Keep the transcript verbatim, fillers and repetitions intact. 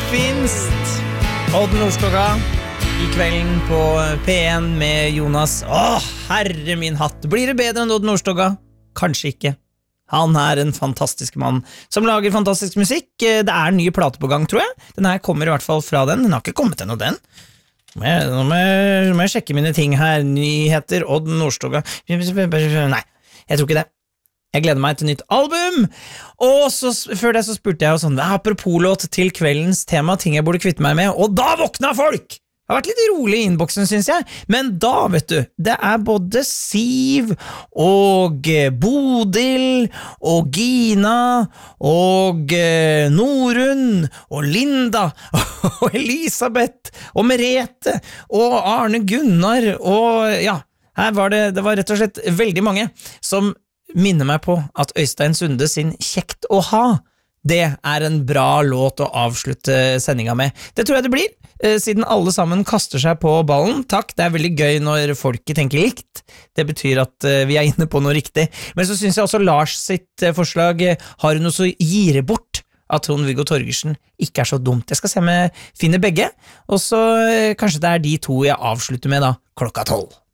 finst. Odd Nordstoga i kvelden på P en med Jonas. Åh, herre min hatt. Blir det bedre enn Odd Nordstoga? Kanskje ikke. Han er en fantastisk mann som lager fantastisk musikk. Det er en ny plate på gang, tror jeg. Den her kommer i hvert fall fra den. Den har ikke kommet ennå, den. Nå må jeg, nå må jeg, nå må jeg sjekke mine ting her. Nyheter, Odd Nordstoga. Nei, jeg tror ikke det. Jeg gleder meg til nytt album. Og så, før det så spurte jeg jo sånn, apropos låt til kveldens tema, ting jeg burde kvitte meg med, og da våkna folk! Det har vært litt rolig i innboksen, synes jeg, men da, vet du, det er både Siv og Bodil og Gina og Norun og Linda og Elisabeth og Merete og Arne Gunnar og ja, her var det, det var rett og slett veldig mange som minner meg på at Øystein Sunde sin Kjekt å ha, det er en bra låt å avslutte sendinga med. Det tror jeg det blir, siden alle sammen kaster seg på ballen. Takk, det er veldig gøy når folket tenker likt. Det betyr at vi er inne på noe riktig. Men så synes jeg også Lars sitt forslag har noe så gire bort at Trond-Viggo Torgersen ikke er så dumt. Jeg skal se om jeg finner begge, og så kanskje det er de to jeg avslutter med da, klokka tolv.